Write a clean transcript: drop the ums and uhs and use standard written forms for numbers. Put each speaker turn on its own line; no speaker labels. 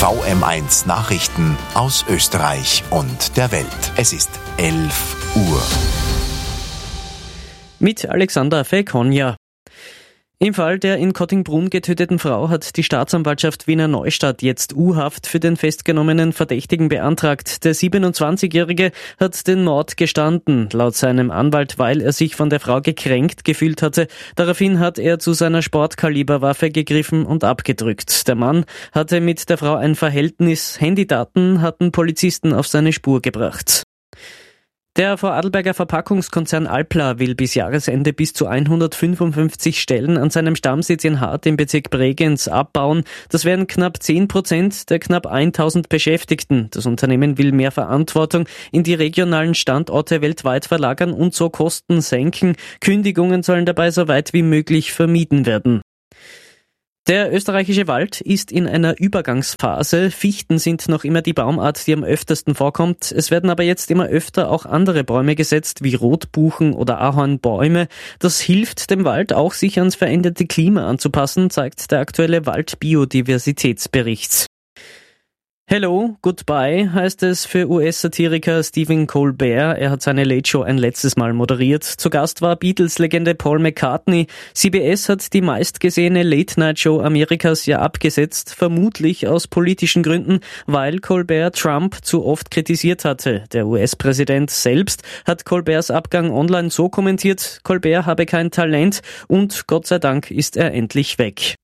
VM1 Nachrichten aus Österreich und der Welt. Es ist 11 Uhr.
Mit Alexander Fekonja. Im Fall der in Kottingbrunn getöteten Frau hat die Staatsanwaltschaft Wiener Neustadt jetzt U-Haft für den festgenommenen Verdächtigen beantragt. Der 27-Jährige hat den Mord gestanden, laut seinem Anwalt, weil er sich von der Frau gekränkt gefühlt hatte. Daraufhin hat er zu seiner Sportkaliberwaffe gegriffen und abgedrückt. Der Mann hatte mit der Frau ein Verhältnis. Handydaten hatten Polizisten auf seine Spur gebracht. Der Vorarlberger Verpackungskonzern Alpla will bis Jahresende bis zu 155 Stellen an seinem Stammsitz in Hart im Bezirk Bregenz abbauen. Das wären knapp 10% der knapp 1000 Beschäftigten. Das Unternehmen will mehr Verantwortung in die regionalen Standorte weltweit verlagern und so Kosten senken. Kündigungen sollen dabei so weit wie möglich vermieden werden. Der österreichische Wald ist in einer Übergangsphase. Fichten sind noch immer die Baumart, die am öftersten vorkommt. Es werden aber jetzt immer öfter auch andere Bäume gesetzt, wie Rotbuchen oder Ahornbäume. Das hilft dem Wald auch, sich ans veränderte Klima anzupassen, zeigt der aktuelle Waldbiodiversitätsbericht. Hello, Goodbye heißt es für US-Satiriker Stephen Colbert. Er hat seine Late Show ein letztes Mal moderiert. Zu Gast war Beatles-Legende Paul McCartney. CBS hat die meistgesehene Late-Night-Show Amerikas ja abgesetzt, vermutlich aus politischen Gründen, weil Colbert Trump zu oft kritisiert hatte. Der US-Präsident selbst hat Colberts Abgang online so kommentiert: Colbert habe kein Talent und Gott sei Dank ist er endlich weg.